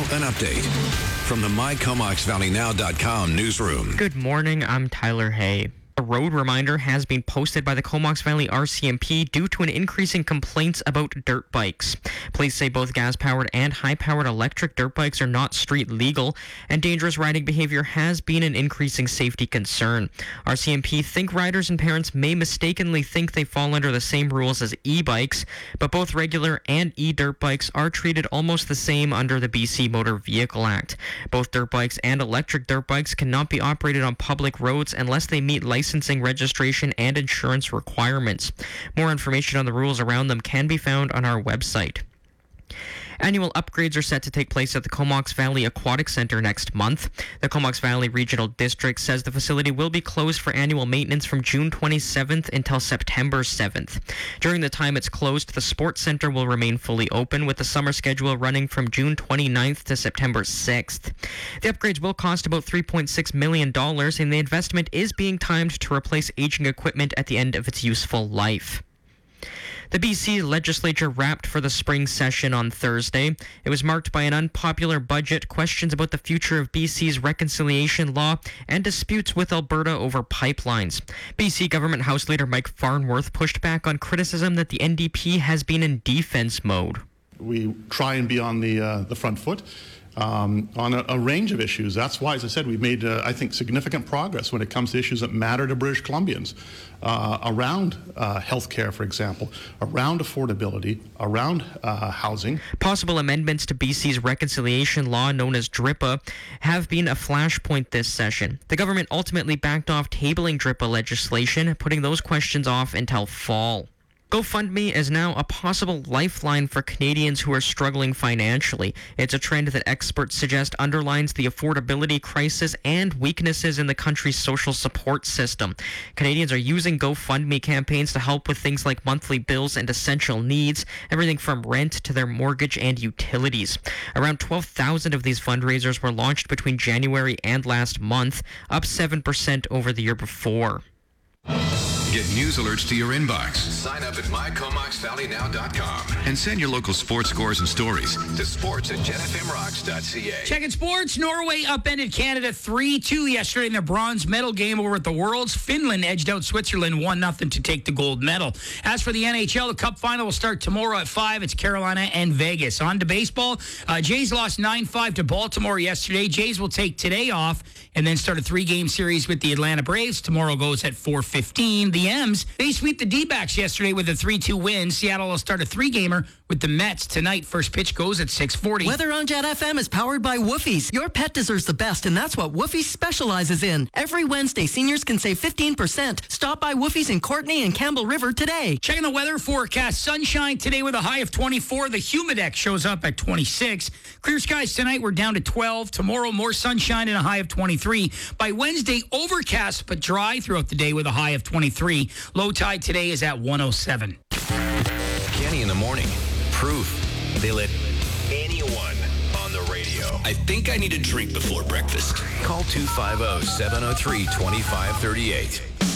an update from the MyComoxValleyNow.com newsroom. Good morning, I'm Tyler Hay. A road reminder has been posted by the Comox Valley RCMP due to an increase in complaints about dirt bikes. Police say both gas-powered and high-powered electric dirt bikes are not street legal, and dangerous riding behavior has been an increasing safety concern. RCMP think riders and parents may mistakenly think they fall under the same rules as e-bikes, but both regular and e-dirt bikes are treated almost the same under the BC Motor Vehicle Act. Both dirt bikes and electric dirt bikes cannot be operated on public roads unless they meet licensing, registration, and insurance requirements. More information on the rules around them can be found on our website. Annual upgrades are set to take place at the Comox Valley Aquatic Center next month. The Comox Valley Regional District says the facility will be closed for annual maintenance from June 27th until September 7th. During the time it's closed, the Sports Center will remain fully open, with the summer schedule running from June 29th to September 6th. The upgrades will cost about $3.6 million, and the investment is being timed to replace aging equipment at the end of its useful life. The BC legislature wrapped for the spring session on Thursday. It was marked by an unpopular budget, questions about the future of BC's reconciliation law, and disputes with Alberta over pipelines. BC Government House Leader Mike Farnworth pushed back on criticism that the NDP has been in defense mode. We try and be on the front foot on a range of issues. That's why, as I said, we've made, I think, significant progress when it comes to issues that matter to British Columbians around health care, for example, around affordability, around housing. Possible amendments to BC's reconciliation law, known as DRIPA, have been a flashpoint this session. The government ultimately backed off tabling DRIPA legislation, putting those questions off until fall. GoFundMe is now a possible lifeline for Canadians who are struggling financially. It's a trend that experts suggest underlines the affordability crisis and weaknesses in the country's social support system. Canadians are using GoFundMe campaigns to help with things like monthly bills and essential needs, everything from rent to their mortgage and utilities. Around 12,000 of these fundraisers were launched between January and last month, up 7% over the year before. Get news alerts to your inbox. Sign up at MyComoxValleyNow.com and send your local sports scores and stories to sports@jetfmrocks.ca. Checking sports. Norway upended Canada 3-2 yesterday in the bronze medal game over at the Worlds. Finland edged out Switzerland 1-0 to take the gold medal. As for the NHL, the Cup final will start tomorrow at 5. It's Carolina and Vegas. On to baseball. Jays lost 9-5 to Baltimore yesterday. Jays will take today off and then start a 3-game series with the Atlanta Braves. Tomorrow goes at 4:15. The M's, they sweep the D-backs yesterday with a 3-2 win. Seattle will start a 3-gamer with the Mets tonight. First pitch goes at 6:40. Weather on Jet FM is powered by Woofie's. Your pet deserves the best, and that's what Woofie's specializes in. Every Wednesday, seniors can save 15%. Stop by Woofie's in Courtney and Campbell River today. Checking the weather forecast. Sunshine today with a high of 24. The Humidex shows up at 26. Clear skies tonight, we're down to 12. Tomorrow, more sunshine and a high of 23. By Wednesday, overcast but dry throughout the day with a high of 23. Low tide today is at 107. Kenny in the morning. Proof they let anyone on the radio. I think I need a drink before breakfast. Call 250-703-2538.